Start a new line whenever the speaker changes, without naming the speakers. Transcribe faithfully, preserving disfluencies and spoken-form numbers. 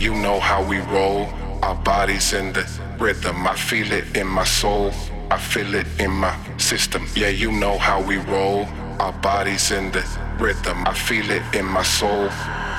you know how we roll. Our bodies in the rhythm. I feel it in my soul. I feel it in my system. Yeah, you know how we roll. Our bodies in the rhythm. I feel it in my soul.